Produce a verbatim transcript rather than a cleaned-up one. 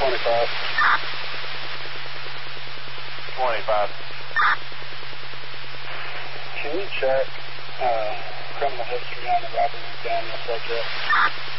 twenty-five. twenty-five. Can you check uh, criminal history on the Robert McDaniel subject?